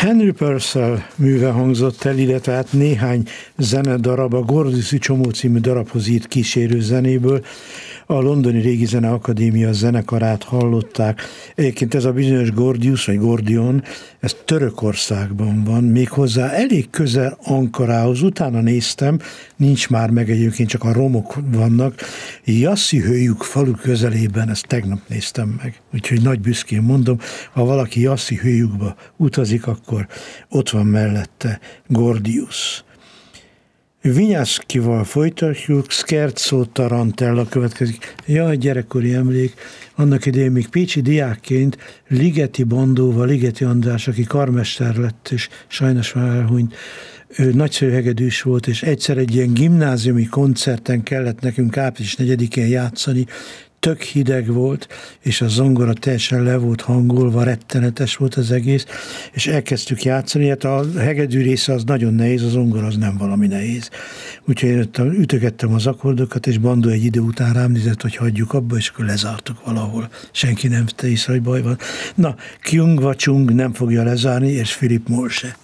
Henry Purcell műve hangzott el, illetve hát néhány zenedarab, a Gordiuszi Csomó című darabhoz írt kísérő zenéből. A Londoni Régi Zene Akadémia zenekarát hallották. Egyébként ez a bizonyos Gordius, vagy Gordion, ez Törökországban van, méghozzá elég közel Ankarához. Utána néztem, nincs már meg egyébként, csak a romok vannak. Jasszihőjük falu közelében, ezt tegnap néztem meg. Úgyhogy nagy büszkén mondom, ha valaki Jasszihőjükba utazik, akkor ott van mellette Gordius. Vinyánszkival folytatjuk, Scherzo Tarantella következik. Jaj, gyerekkori emlék, annak idején még pécsi diákként Ligeti Bandóval, Ligeti András, aki karmester lett, és sajnos már elhunyt, ő nagyszerű hegedűs volt, és egyszer egy ilyen gimnáziumi koncerten kellett nekünk április 4-én játszani, tök hideg volt, és a zongora teljesen le volt hangolva, rettenetes volt az egész, és elkezdtük játszani, hát a hegedű része az nagyon nehéz, a zongora az nem valami nehéz. Úgyhogy én ütögettem az akkordokat, és Bandó egy idő után rám nézett, hogy hagyjuk abba, és akkor lezártuk valahol. Senki nem vette észre, hogy baj van. Na, Kyung Wachung nem fogja lezárni, és Philip Moore se.